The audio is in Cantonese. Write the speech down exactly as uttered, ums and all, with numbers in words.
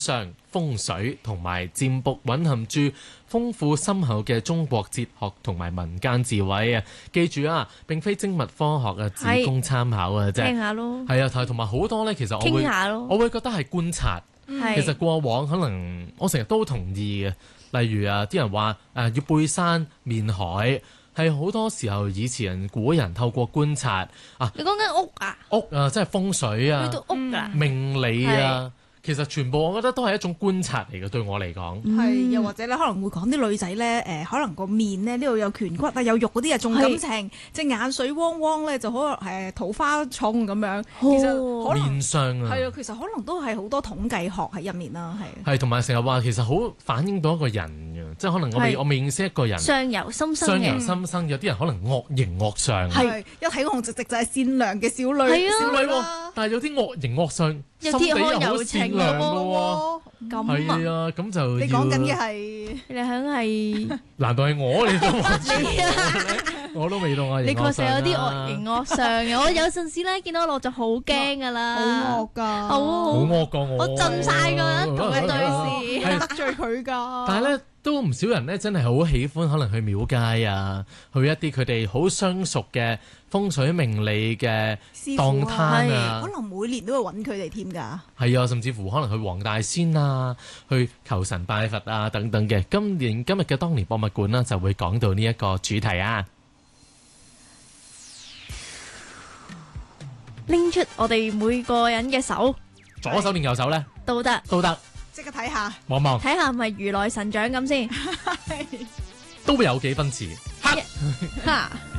上風水同埋占卜蘊含住豐富深厚嘅中國哲學同埋民間智慧啊！記住啊，並非精密科學啊，只供參考啊啫。 聽下咯， 係啊，同埋好多咧，其實我會傾下咯， 我會覺得係觀察。 係其實過往可能我成日都同意嘅，例如啊，啲人話誒、呃、要背山面海，係好多時候以前古人透過觀察啊， 你講緊屋啊， 屋啊，即係風水啊去，到屋啦， 命理啊。其實全部我覺得都係一種觀察嚟嘅，對我嚟講。 係，又或者咧，可能會講啲女仔咧，誒，可能個面咧呢度有顴骨啊，有肉嗰啲啊，重感情，隻眼水汪汪咧，就可能誒桃花重咁樣。其實可能面相啊， 係啊，其實可能都係好多統計學喺入面啦，係。 係同埋成日話其實好反映到一個人嘅，即係可能我未係我未認識一個人， 相由心生相由嘅， 心生，有啲人可能惡形惡相， 係一睇紅直直就係善良嘅少女， 係啊少女唔係喎啦。 但係有啲惡形惡相， 有心地又啲好好善有情良嘅嘅喎。 喎， 咁啊， 係啊，咁就你要講緊嘅係你響係難道係我你都望住你我啊？ 咧？我都未到惡你形惡相確實有啲啊惡形惡相嘅，我有陣時咧見到我就好驚噶啦， 好惡㗎， 好好惡過我， 我震晒㗎同佢對視係得罪佢㗎。 但係咧，都唔少人咧，真係好喜歡可能去廟街啊，去一啲佢哋好相熟嘅風水命理嘅師檔傅啊攤啊可，能每年都會揾佢哋添㗎。 係啊，甚至乎可能去黃大仙啊，去求神拜佛啊等等嘅。今年今日嘅當年博物館啦，就會講到呢一個主題啊。 拎出我哋每個人嘅手左手定右手咧都得， 都得， 即刻睇下， 望望睇下係咪如來神掌咁先， 都會有幾分似。 哈。